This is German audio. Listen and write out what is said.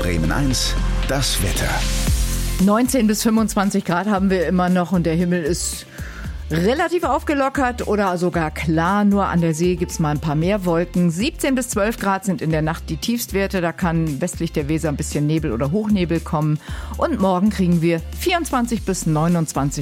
Bremen 1, das Wetter. 19 bis 25 Grad haben wir immer noch und der Himmel ist relativ aufgelockert oder sogar klar. Nur an der See gibt's mal ein paar mehr Wolken. 17 bis 12 Grad sind in der Nacht die Tiefstwerte. Da kann westlich der Weser ein bisschen Nebel oder Hochnebel kommen. Und morgen kriegen wir 24 bis 29